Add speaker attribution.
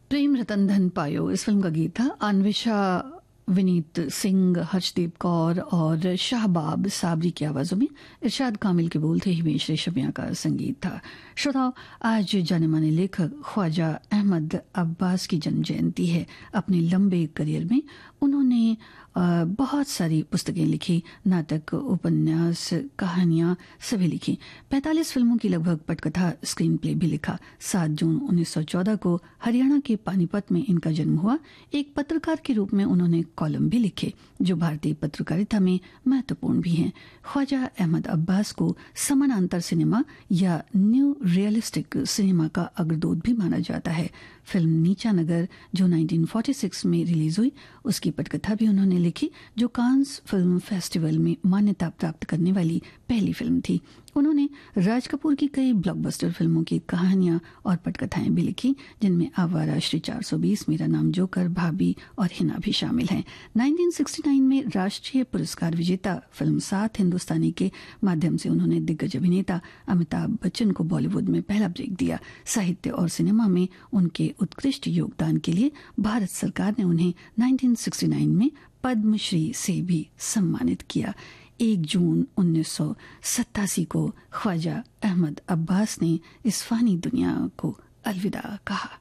Speaker 1: प्रेम रतन धन पायो इस फिल्म का गीत था। अन्वेषा, विनीत सिंह, हर्षदीप कौर और शाहबाब साबरी की आवाजों में इरशाद कामिल के बोल थे, हिमेश रेशमिया का संगीत था। श्रोताओ, आज जाने माने लेखक ख्वाजा अहमद अब्बास की जन्म जयंती है। अपने लंबे करियर में उन्होंने बहुत सारी पुस्तकें लिखी, नाटक, उपन्यास, कहानियां सभी लिखी। 45 फिल्मों की लगभग पटकथा, स्क्रीन प्ले भी लिखा। 7 जून 1914 को हरियाणा के पानीपत में इनका जन्म हुआ। एक पत्रकार के रूप में उन्होंने कॉलम भी लिखे जो भारतीय पत्रकारिता में महत्वपूर्ण भी हैं। ख्वाजा अहमद अब्बास को समानांतर सिनेमा या न्यू रियलिस्टिक सिनेमा का अग्रदूत भी माना जाता है। फिल्म नीचा नगर जो 1946 में रिलीज हुई, उसकी पटकथा भी उन्होंने लिखी, जो कांस फिल्म फेस्टिवल में मान्यता प्राप्त करने वाली पहली फिल्म थी। उन्होंने राज कपूर की कई ब्लॉकबस्टर फिल्मों की कहानियां और पटकथाएं भी लिखी, जिनमें आवारा, श्री 420, मेरा नाम जोकर, भाभी और हिना भी शामिल हैं। 1969 में राष्ट्रीय पुरस्कार विजेता फिल्म 7 हिंदुस्तानी के माध्यम से उन्होंने दिग्गज अभिनेता अमिताभ बच्चन को बॉलीवुड में पहला ब्रेक दिया। साहित्य और सिनेमा में उनके उत्कृष्ट योगदान के लिए भारत सरकार ने उन्हें 1969 में पद्मश्री से भी सम्मानित किया। 1 जून 1987 को ख्वाजा अहमद अब्बास ने इस फानी दुनिया को अलविदा कहा।